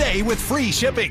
today with free shipping.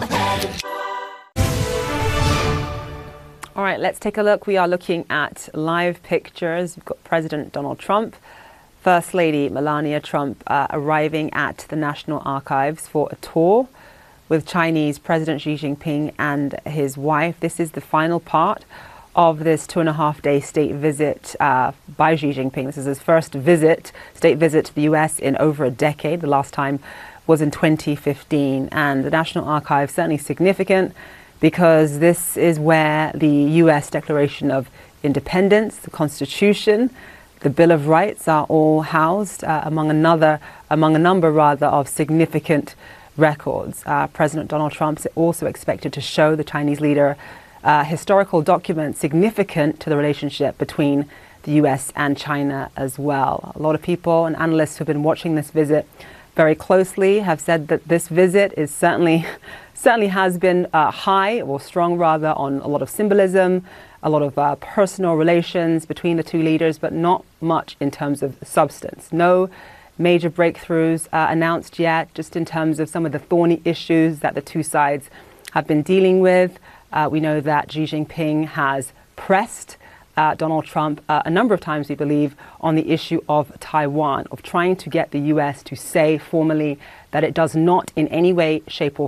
All right, let's take a look. We are looking at live pictures. We've got President Donald Trump, First Lady Melania Trump arriving at the National Archives for a tour with Chinese President Xi Jinping and his wife. This is the final part of this 2.5-day state visit by Xi Jinping. This is his first state visit to the U.S. in over a decade. The last time was in 2015. And the National Archives is certainly significant because this is where the U.S. Declaration of Independence, the Constitution, the Bill of Rights are all housed, among a number of significant records. President Donald Trump is also expected to show the Chinese leader historical documents significant to the relationship between the U.S. and China as well. A lot of people and analysts who have been watching this visit very closely have said that this visit is certainly has been high, or strong rather, on a lot of symbolism, a lot of personal relations between the two leaders, but not much in terms of substance. No major breakthroughs announced yet, just in terms of some of the thorny issues that the two sides have been dealing with. We know that Xi Jinping has pressed Donald Trump a number of times, we believe, on the issue of Taiwan, of trying to get the U.S. to say formally that it does not in any way, shape or